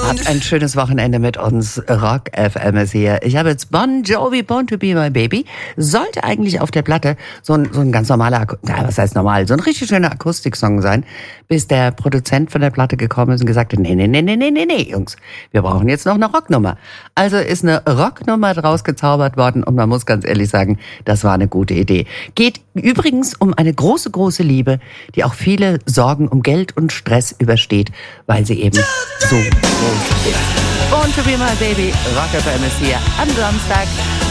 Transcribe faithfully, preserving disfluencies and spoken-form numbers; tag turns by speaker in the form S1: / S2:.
S1: Habt ein schönes Wochenende mit uns. Rock F M ist hier. Ich habe jetzt Bon Jovi, Born to be my baby. Sollte eigentlich auf der Platte so ein, so ein ganz normaler, ja, was heißt normal, so ein richtig schöner Akustiksong sein, bis der Produzent von der Platte gekommen ist und gesagt hat, nee, nee, nee, nee, nee, nee, nee, Jungs, wir brauchen jetzt noch eine Rocknummer. Also ist eine Rocknummer draus gezaubert worden und man muss ganz ehrlich sagen, das war eine gute Idee. Geht übrigens um eine große, große Liebe, die auch viele Sorgen um Geld und Stress übersteht, weil sie eben so groß ist. Born to be my baby, Rock F M ist hier am Samstag.